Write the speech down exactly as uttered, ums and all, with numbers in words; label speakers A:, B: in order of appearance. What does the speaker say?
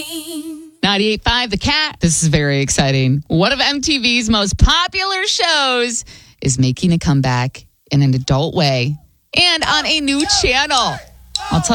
A: ninety-eight point five The Cat. This is very exciting. One of M T V's most popular shows is making a comeback in an adult way and on a new channel. I'll tell